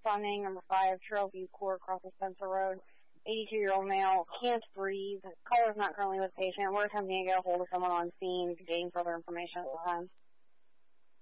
respond name number 5, Trailview Court, crosses Spencer Road. 82-year-old male, can't breathe. Caller's not currently with patient. We're attempting to get a hold of someone on scene to gain further information at the time.